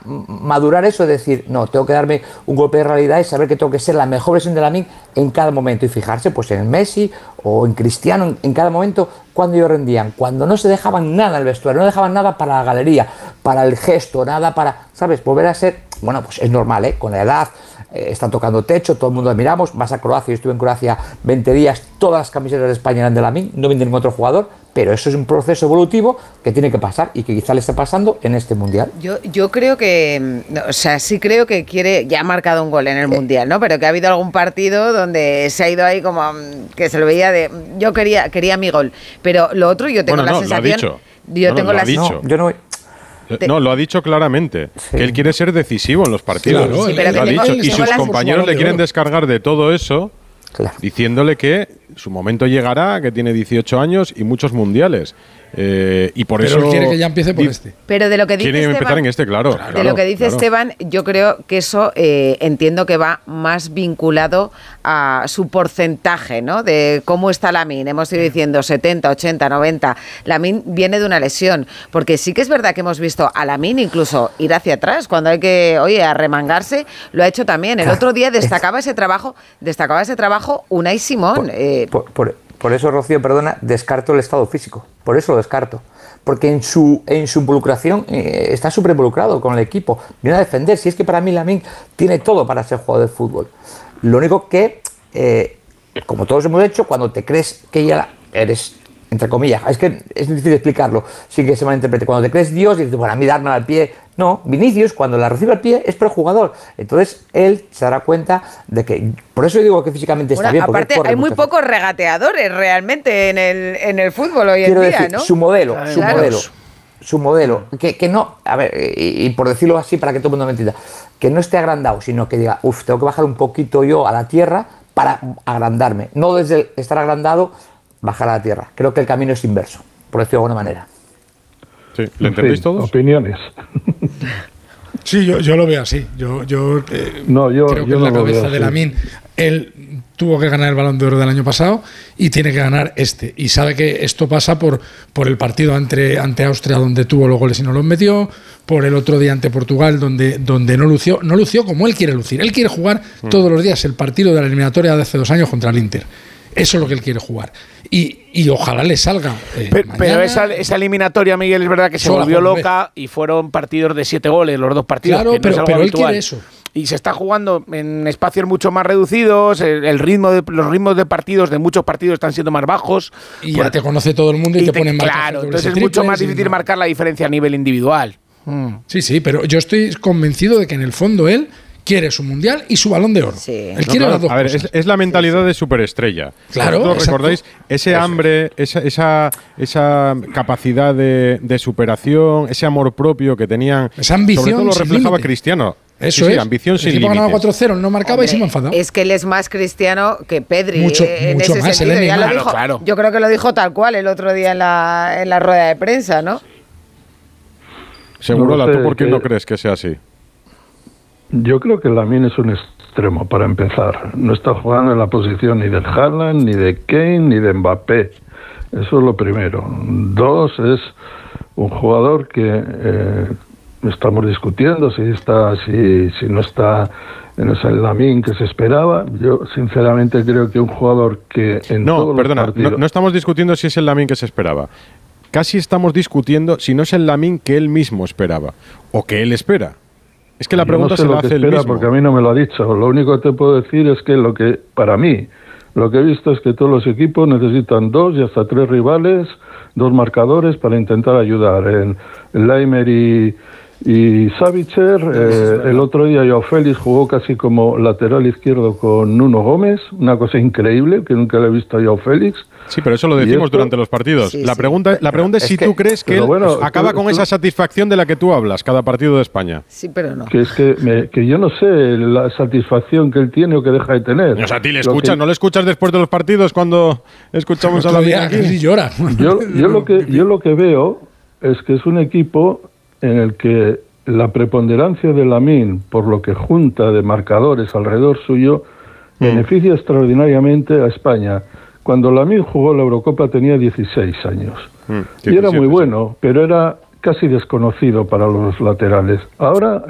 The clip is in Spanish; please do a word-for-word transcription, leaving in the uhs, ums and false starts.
madurar eso, de decir, no, tengo que darme un golpe de realidad y saber que tengo que ser la mejor versión de Lamine en cada momento y fijarse pues en Messi o en Cristiano, en, en cada momento cuando ellos rendían, cuando no se dejaban nada en el vestuario, no dejaban nada para la galería, para el gesto, nada para, ¿sabes? Volver a ser, bueno, pues es normal, ¿eh? Con la edad, eh, están tocando techo, todo el mundo admiramos, vas a Croacia, yo estuve en Croacia veinte días, todas las camisetas de España eran de Lamine, no venden ningún otro jugador, pero eso es un proceso evolutivo que tiene que pasar y que quizá le está pasando en este Mundial. Yo, yo creo que, no, o sea, sí creo que quiere, ya ha marcado un gol en el eh. Mundial, ¿no? Pero que ha habido algún partido donde se ha ido ahí como que se lo veía de, yo quería, quería mi gol, pero lo otro yo tengo bueno, la no, sensación, lo ha dicho. yo no, tengo no, la lo ha dicho. No, yo no. No, lo ha dicho claramente, sí. que él quiere ser decisivo en los partidos. Claro, sí, pero lo ha tengo, dicho. Y sus las... compañeros le quieren descargar de todo eso, claro. diciéndole que su momento llegará, que tiene dieciocho años y muchos mundiales. Eh, y por pero eso él quiere que ya empiece por este. Pero de lo que dice quiere Esteban, empezar en este, claro. De claro, lo que dice claro. Esteban, yo creo que eso eh, entiendo que va más vinculado a su porcentaje, ¿no? De cómo está Lamine. Hemos ido diciendo setenta, ochenta, noventa. Lamine viene de una lesión, porque sí que es verdad que hemos visto a Lamine incluso ir hacia atrás cuando hay que, oye, arremangarse. Lo ha hecho también. El otro día destacaba ese trabajo, destacaba ese trabajo Unai Simón. Por, eh, por, por, Por eso, Rocío, perdona, descarto el estado físico. Por eso lo descarto. Porque en su, en su involucración eh, está súper involucrado con el equipo. Viene a defender. Si es que para mí Lamine tiene todo para ser jugador de fútbol. Lo único que, eh, como todos hemos hecho, cuando te crees que ya eres, entre comillas, es que es difícil explicarlo sin que se malinterprete. Cuando te crees Dios y dices, bueno, a mí darme al pie. No, Vinicius, cuando la recibe al pie, es prejugador. Entonces, él se dará cuenta de que... Por eso digo que físicamente está bueno, bien. Aparte, hay muy pocos veces. regateadores realmente en el, en el fútbol hoy Quiero en día, decir, ¿no? Su modelo, claro. su modelo, su modelo. Que, que no, a ver, y, y por decirlo así, para que todo el mundo me entienda, que no esté agrandado, sino que diga, uff, tengo que bajar un poquito yo a la tierra para agrandarme. No desde el estar agrandado, bajar a la tierra. Creo que el camino es inverso, por decirlo de alguna manera. Sí, ¿lo entendéis sí, todos? Opiniones. Sí, yo, yo lo veo así. Yo, yo, eh, no, yo creo que yo en no la cabeza de así. Lamine, él tuvo que ganar el Balón de Oro del año pasado y tiene que ganar este. Y sabe que esto pasa por, por el partido ante, ante Austria, donde tuvo los goles y no los metió, por el otro día ante Portugal, donde, donde no lució, no lució como él quiere lucir. Él quiere jugar mm. todos los días el partido de la eliminatoria de hace dos años contra el Inter. Eso es lo que él quiere jugar. Y, y ojalá le salga. Eh, pero pero esa, esa eliminatoria, Miguel, es verdad que se volvió loca y fueron partidos de siete goles, los dos partidos. Claro, que no pero, es algo pero él habitual. quiere eso. Y se está jugando en espacios mucho más reducidos, el, el ritmo de, los ritmos de partidos, de muchos partidos, están siendo más bajos. Y ya te conoce todo el mundo y, y te, te ponen más. Claro, entonces es mucho más difícil no. marcar la diferencia a nivel individual. Mm. Sí, sí, pero yo estoy convencido de que en el fondo él quiere su mundial y su Balón de Oro. Sí. Él no, quiere claro, las dos a ver, cosas. es, es la mentalidad sí, sí. de superestrella. Claro. ¿Vosotros recordáis ese Eso. hambre, esa, esa, esa capacidad de, de superación, ese amor propio que tenían? Esa ambición. Sobre todo lo reflejaba límite. Cristiano. Eso sí, es. Sí, ambición el sin equipo ganaba cuatro cero, no marcaba Hombre, y se me enfadaba. Es que él es más cristiano que Pedri. Mucho, eh, en mucho ese más. sentido. Ya lo claro, dijo, claro. Yo creo que lo dijo tal cual el otro día en la, en la rueda de prensa, ¿no? Segurola, no sé, ¿tú por qué que... no crees que sea así? Yo creo que Lamine es un extremo, para empezar. No está jugando en la posición ni de Haaland, ni de Kane, ni de Mbappé. Eso es lo primero. Dos, es un jugador que eh, estamos discutiendo si está, si, si no está en ese Lamine que se esperaba. Yo sinceramente creo que un jugador que en no, todos perdona, los partidos... no, no estamos discutiendo si es el Lamine que se esperaba. Casi estamos discutiendo si no es el Lamine que él mismo esperaba o que él espera. Es que la pregunta no sé se la lo que hace él espera mismo. Porque a mí no me lo ha dicho. Lo único que te puedo decir es que lo que, para mí, lo que he visto es que todos los equipos necesitan dos y hasta tres rivales, dos marcadores para intentar ayudar. En Leimer y, y Savitzer, eh, el otro día Joao Félix jugó casi como lateral izquierdo con Nuno Gómez, una cosa increíble que nunca le he visto a Joao Félix. Sí, pero eso lo decimos esto, durante los partidos. Sí, la, sí. pregunta, la pregunta es, es si que, tú crees que él bueno, acaba tú, con tú, esa satisfacción de la que tú hablas cada partido de España. Sí, pero no. Que es que, me, que yo no sé la satisfacción que él tiene o que deja de tener. O sea, a ti le escuchas, que, ¿no le escuchas después de los partidos cuando escuchamos a la vida aquí? Y llora. Yo, yo, lo que, yo lo que veo es que es un equipo en el que la preponderancia de Lamine, por lo que junta de marcadores alrededor suyo, mm. beneficia extraordinariamente a España. Cuando Lamine jugó la Eurocopa tenía dieciséis años. Mm, y era muy bueno, pero era casi desconocido para los laterales. Ahora